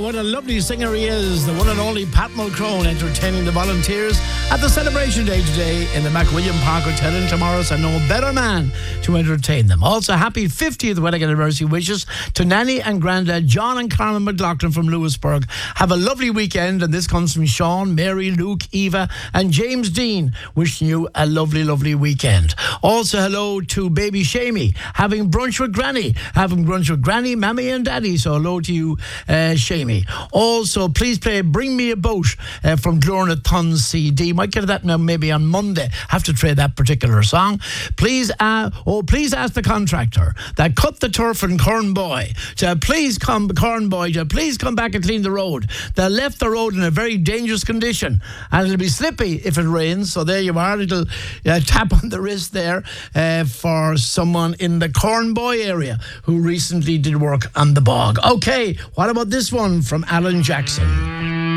what a lovely singer he is. The one and only Pat Mulcrone entertaining the volunteers at the celebration day today in the McWilliam Park Hotel in Tomorrow's and no better man to entertain them. Also, happy 50th wedding anniversary wishes to Nanny and Grandad John and Carmen McLaughlin from Lewisburg. Have a lovely weekend, and this comes from Sean, Mary, Luke, Eva and James Dean, wishing you a lovely, lovely weekend. Also, hello to baby Shamey, having brunch with Granny, Mammy and Daddy. So hello to you, Shamey. Also, please play Bring Me a Boat from Glorna Thun's CD. Might get that now maybe on Monday. Have to trade that particular song. Please ask the contractor that cut the turf in Cornboy to please come back and clean the road. They left the road in a very dangerous condition, and it'll be slippy if it rains. So there you are, a little tap on the wrist there for someone in the Cornboy area who recently did work on the bog. Okay, what about this one from Alan Jackson?